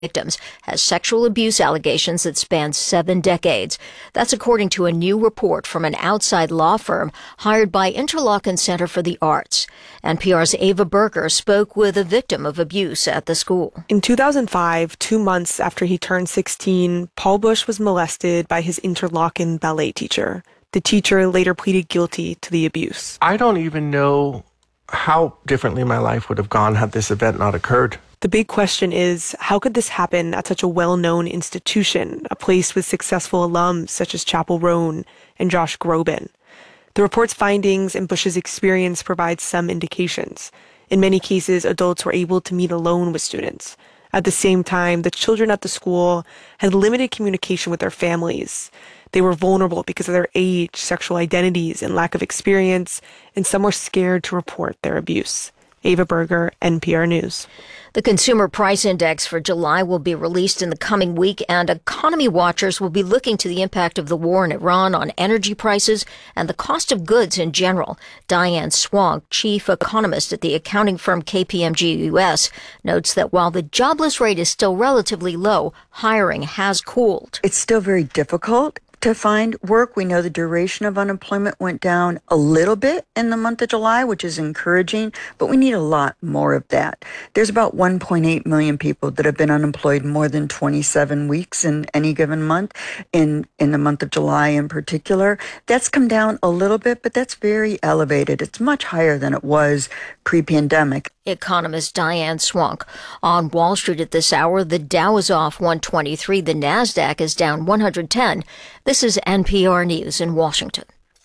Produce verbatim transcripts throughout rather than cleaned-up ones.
victims has sexual abuse allegations that span seven decades. That's according to a new report from an outside law firm hired by Interlochen Center for the Arts. N P R's Ava Berger spoke with a victim of abuse at the school. In two thousand five, two months after he turned sixteen, Paul Bush was molested by his Interlochen ballet teacher. The teacher later pleaded guilty to the abuse. I don't even know how differently my life would have gone had this event not occurred. The big question is, how could this happen at such a well-known institution, a place with successful alums such as Chappell Roan and Josh Groban? The report's findings and Bush's experience provide some indications. In many cases, adults were able to meet alone with students. At the same time, the children at the school had limited communication with their families. They were vulnerable because of their age, sexual identities, and lack of experience, and some were scared to report their abuse. Ava Berger, N P R News. The Consumer Price Index for July will be released in the coming week, and economy watchers will be looking to the impact of the war in Iran on energy prices and the cost of goods in general. Diane Swank, chief economist at the accounting firm K P M G U S, notes that while the jobless rate is still relatively low, hiring has cooled. It's still very difficult to find work. We know the duration of unemployment went down a little bit in the month of July, which is encouraging, but we need a lot more of that. There's about one point eight million people that have been unemployed more than twenty-seven weeks in any given month, in, in the month of July in particular. That's come down a little bit, but that's very elevated. It's much higher than it was pre-pandemic. Economist Diane Swank. On Wall Street at this hour, the Dow is off one twenty-three, the Nasdaq is down one hundred ten. This is N P R News in Washington.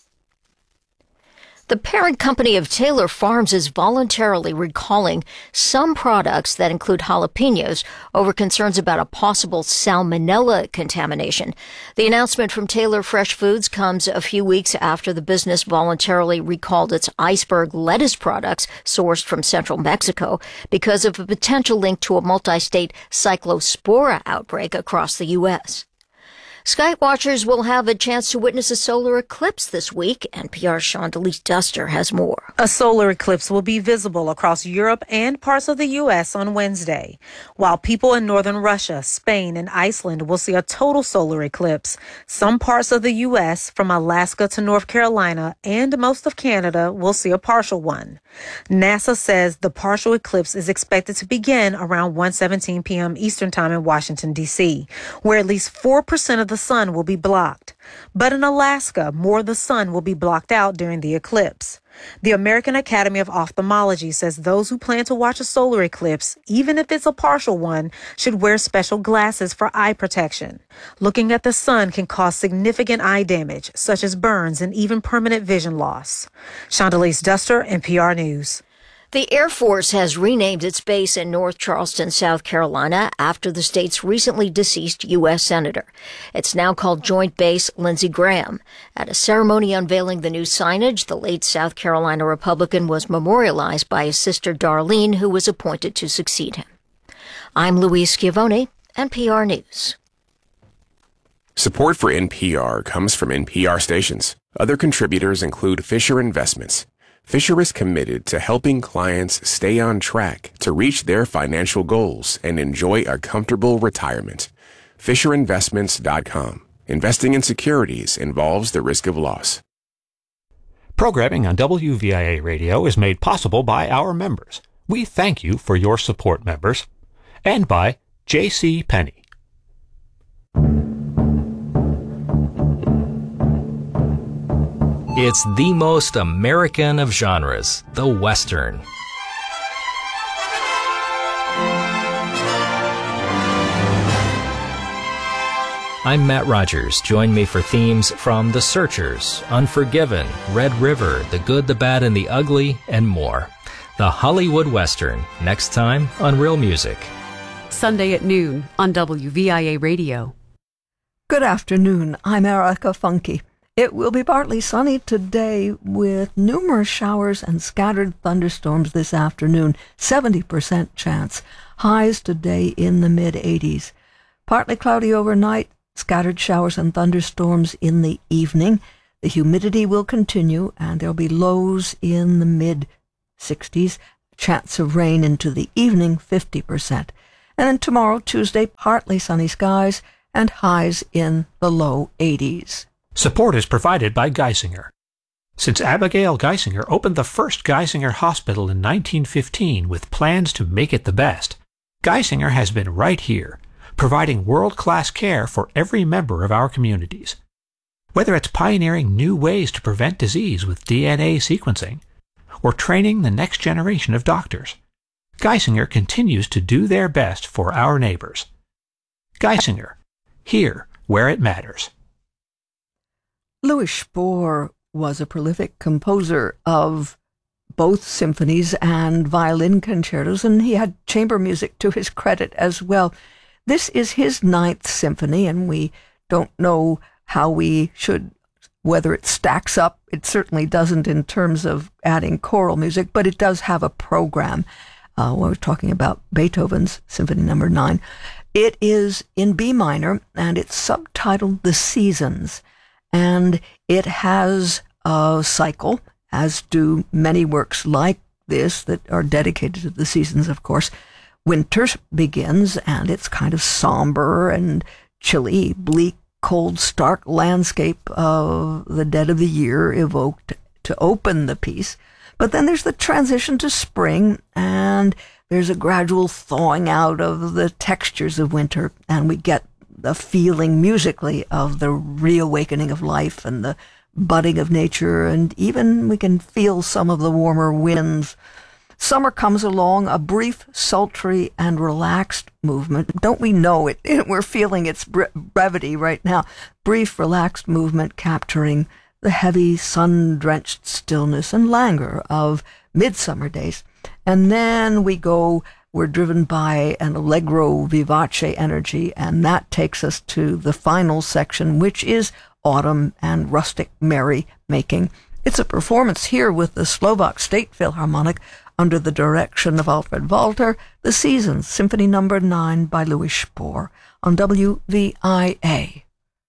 The parent company of Taylor Farms is voluntarily recalling some products that include jalapenos over concerns about a possible salmonella contamination. The announcement from Taylor Fresh Foods comes a few weeks after the business voluntarily recalled its iceberg lettuce products sourced from central Mexico because of a potential link to a multi-state cyclospora outbreak across the U S Sky watchers will have a chance to witness a solar eclipse this week. N P R's Chandelice Duster has more. A solar eclipse will be visible across Europe and parts of the U S on Wednesday, while people in northern Russia, Spain, and Iceland will see a total solar eclipse. Some parts of the U S, from Alaska to North Carolina, and most of Canada will see a partial one. NASA says the partial eclipse is expected to begin around one seventeen p.m. Eastern Time in Washington, D C, where at least four percent of the sun will be blocked. But in Alaska, more of the sun will be blocked out during the eclipse. The American Academy of Ophthalmology says those who plan to watch a solar eclipse, even if it's a partial one, should wear special glasses for eye protection. Looking at the sun can cause significant eye damage, such as burns and even permanent vision loss. Chandelice Duster, N P R News. The Air Force has renamed its base in North Charleston, South Carolina, after the state's recently deceased U S Senator. It's now called Joint Base Lindsey Graham. At a ceremony unveiling the new signage, the late South Carolina Republican was memorialized by his sister Darlene, who was appointed to succeed him. I'm Louise Schiavone, N P R News. Support for N P R comes from N P R stations. Other contributors include Fisher Investments. Fisher is committed to helping clients stay on track to reach their financial goals and enjoy a comfortable retirement. Fisher Investments dot com. Investing in securities involves the risk of loss. Programming on W V I A Radio is made possible by our members. We thank you for your support, members. And by J C. Penney. It's the most American of genres, the Western. I'm Matt Rogers. Join me for themes from The Searchers, Unforgiven, Red River, The Good, the Bad, and the Ugly, and more. The Hollywood Western, next time on Real Music. Sunday at noon on W V I A Radio. Good afternoon. I'm Erica Funke. It will be partly sunny today with numerous showers and scattered thunderstorms this afternoon, seventy percent chance. Highs today in the mid-eighties. Partly cloudy overnight, scattered showers and thunderstorms in the evening. The humidity will continue and there'll be lows in the mid-sixties. Chance of rain into the evening, fifty percent. And then tomorrow, Tuesday, partly sunny skies and highs in the low eighties. Support is provided by Geisinger. Since Abigail Geisinger opened the first Geisinger Hospital in nineteen fifteen with plans to make it the best, Geisinger has been right here, providing world-class care for every member of our communities. Whether it's pioneering new ways to prevent disease with D N A sequencing, or training the next generation of doctors, Geisinger continues to do their best for our neighbors. Geisinger, here where it matters. Louis Spohr was a prolific composer of both symphonies and violin concertos, and he had chamber music to his credit as well. This is his ninth symphony, and we don't know how we should, whether it stacks up. It certainly doesn't in terms of adding choral music, but it does have a program. Uh, when we're talking about Beethoven's Symphony Number Nine. It is in B minor, and it's subtitled The Seasons, and it has a cycle, as do many works like this that are dedicated to the seasons, of course. Winter begins, and it's kind of somber and chilly, bleak, cold, stark landscape of the dead of the year evoked to open the piece. But then there's the transition to spring, and there's a gradual thawing out of the textures of winter, and we get the feeling musically of the reawakening of life and the budding of nature, and even we can feel some of the warmer winds. Summer comes along, a brief, sultry, and relaxed movement. Don't we know it? We're feeling its bre- brevity right now. Brief, relaxed movement capturing the heavy, sun-drenched stillness and languor of midsummer days. And then we go, we're driven by an allegro vivace energy, and that takes us to the final section, which is autumn and rustic merry-making. It's a performance here with the Slovak State Philharmonic under the direction of Alfred Walter, The Seasons, Symphony Number nine by Louis Spohr on W V I A.